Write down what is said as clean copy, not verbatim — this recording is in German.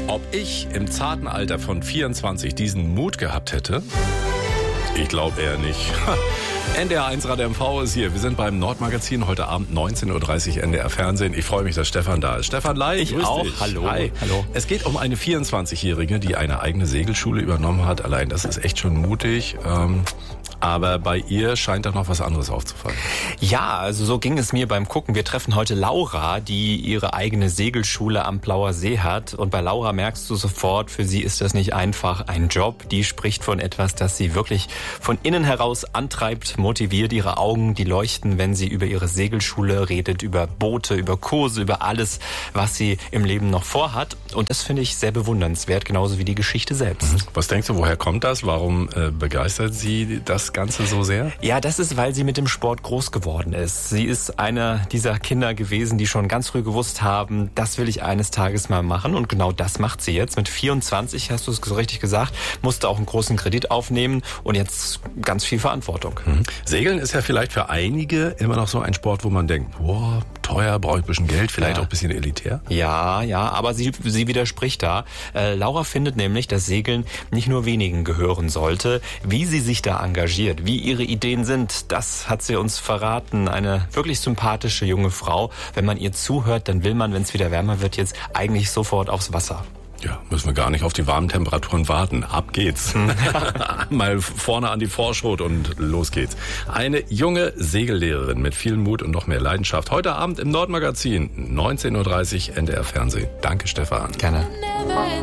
Ob ich im zarten Alter von 24 diesen Mut gehabt hätte? Ich glaube eher nicht. NDR1 Radio MV ist hier. Wir sind beim Nordmagazin, heute Abend 19.30 Uhr NDR Fernsehen. Ich freue mich, dass Stefan da ist. Stefan Lai, ich auch. Dich. Hallo. Hi. Hallo. Es geht um eine 24-Jährige, die eine eigene Segelschule übernommen hat. Allein das ist echt schon mutig. Aber bei ihr scheint da noch was anderes aufzufallen. Ja, also so ging es mir beim Gucken. Wir treffen heute Laura, die ihre eigene Segelschule am Plauer See hat. Und bei Laura merkst du sofort, für sie ist das nicht einfach ein Job. Die spricht von etwas, das sie wirklich von innen heraus antreibt, motiviert. Ihre Augen, die leuchten, wenn sie über ihre Segelschule redet, über Boote, über Kurse, über alles, was sie im Leben noch vorhat. Und das finde ich sehr bewundernswert, genauso wie die Geschichte selbst. Was denkst du, woher kommt das? Warum begeistert sie das Ganze so sehr? Ja, das ist, weil sie mit dem Sport groß geworden ist. Sie ist einer dieser Kinder gewesen, die schon ganz früh gewusst haben, das will ich eines Tages mal machen. Und genau das macht sie jetzt. Mit 24, hast du es so richtig gesagt, musste auch einen großen Kredit aufnehmen und jetzt ganz viel Verantwortung. Segeln ist ja vielleicht für einige immer noch so ein Sport, wo man denkt, boah, teuer, brauche ich ein bisschen Geld, vielleicht auch ein bisschen elitär. Ja, aber sie widerspricht da. Laura findet nämlich, dass Segeln nicht nur wenigen gehören sollte. Wie sie sich da engagiert, wie ihre Ideen sind, das hat sie uns verraten. Eine wirklich sympathische junge Frau. Wenn man ihr zuhört, dann will man, wenn es wieder wärmer wird, jetzt eigentlich sofort aufs Wasser. Ja, müssen wir gar nicht auf die warmen Temperaturen warten. Ab geht's. Mal vorne an die Vorschot und los geht's. Eine junge Segellehrerin mit viel Mut und noch mehr Leidenschaft. Heute Abend im Nordmagazin, 19.30 Uhr NDR Fernsehen. Danke, Stefan. Gerne.